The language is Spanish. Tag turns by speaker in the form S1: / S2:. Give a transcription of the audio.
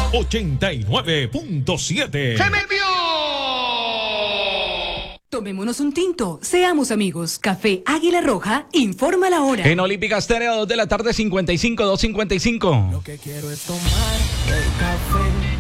S1: 89.7.
S2: ¡Se me vio!
S3: Tomémonos un tinto, seamos amigos. Café Águila Roja, informa la hora.
S4: En Olímpica Estéreo, 2 de la tarde, 55, 2:55.
S5: Lo que quiero es tomar el café.